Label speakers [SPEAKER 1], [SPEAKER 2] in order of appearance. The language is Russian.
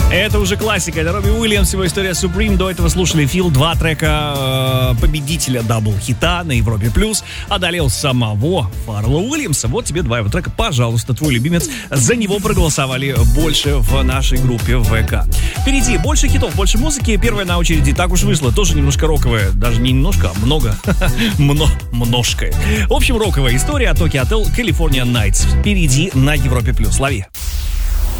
[SPEAKER 1] Это уже классика. Это Робби Уильямс, его история Supreme. До этого слушали Фил, 2 трека победителя дабл-хита на Европе+. А далее у самого Фаррелла Уильямса. Вот тебе 2 его трека. Пожалуйста, твой любимец. За него проголосовали больше в нашей группе ВК. Впереди больше хитов, больше музыки. Первая на очереди так уж вышло. Тоже немножко роковая. Даже не немножко, а много. Множко. В общем, роковая история от Tokyo Hotel California Nights. Впереди на Европе+. Лови.